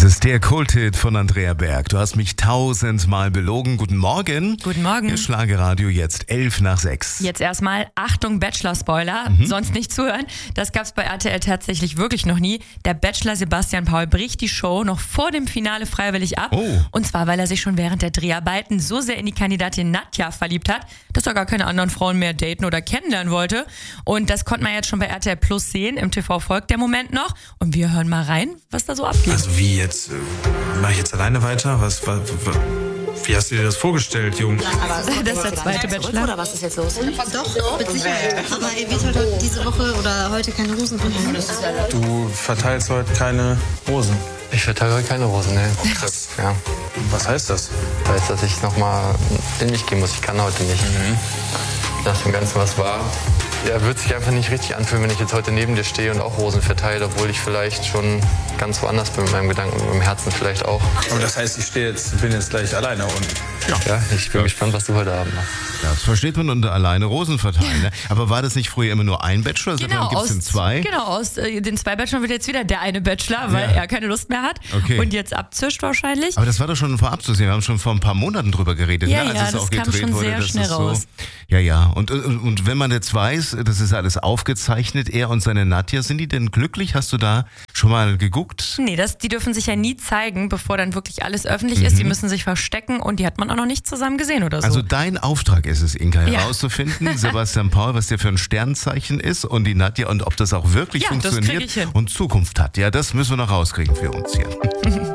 Es ist der Kulthit von Andrea Berg. Du hast mich 1000-mal belogen. Guten Morgen. Guten Morgen. Ihr Schlagerradio jetzt 11:06. Jetzt erstmal Achtung Bachelor-Spoiler, sonst nicht zuhören. Das gab's bei RTL tatsächlich wirklich noch nie. Der Bachelor Sebastian Paul bricht die Show noch vor dem Finale freiwillig ab. Oh. Und zwar, weil er sich schon während der Dreharbeiten so sehr in die Kandidatin Nadja verliebt hat, dass er gar keine anderen Frauen mehr daten oder kennenlernen wollte. Und das konnte man jetzt schon bei RTL Plus sehen. Im TV folgt der Moment noch. Und wir hören mal rein, was da so abgeht. Also wie jetzt? Mache ich jetzt alleine weiter? Wie hast du dir das vorgestellt, Jung? Das ist der zweite Bachelor. Oder was ist jetzt los? Doch, mit Sicherheit. Aber er wird heute diese Woche oder heute keine Rosen verteilen. Du verteilst heute keine Rosen. Ich verteile heute keine Rosen, ne? Krass. Ja. Was heißt das? Heißt, dass ich nochmal in mich gehen muss. Ich kann heute nicht. Nach dem Ganzen, was war. Ja, wird sich einfach nicht richtig anfühlen, wenn ich jetzt heute neben dir stehe und auch Rosen verteile, obwohl ich vielleicht schon ganz woanders bin mit meinem Gedanken und mit meinem Herzen vielleicht auch. Aber das heißt, ich bin jetzt gleich alleine unten. Ja, ich bin gespannt, was du heute Abend machst. Ja, das versteht man unter alleine Rosen verteilen. Ne? Aber war das nicht früher immer nur ein Bachelor? Genau, Gibt es denn zwei? Genau, aus den zwei Bachelor wird jetzt wieder der eine Bachelor, weil er keine Lust mehr hat Okay. und jetzt abzischt wahrscheinlich. Aber das war doch schon vorab zu sehen. Wir haben schon vor ein paar Monaten drüber geredet, Ja, ne? Als ja, es das auch kam gedreht schon wurde. sehr Das schnell ist raus. Ja. Und wenn man jetzt weiß, das ist alles aufgezeichnet, er und seine Nadja, sind die denn glücklich? Hast du da schon mal geguckt? Nee, die dürfen sich ja nie zeigen, bevor dann wirklich alles öffentlich ist. Die müssen sich verstecken und die hat man auch noch nicht zusammen gesehen oder so. Also dein Auftrag ist es, Inka, Ja. herauszufinden, Sebastian Paul, was der für ein Sternzeichen ist und die Nadja und ob das auch wirklich Ja, das funktioniert krieg ich hin. und Zukunft hat. Ja, das müssen wir noch rauskriegen für uns hier.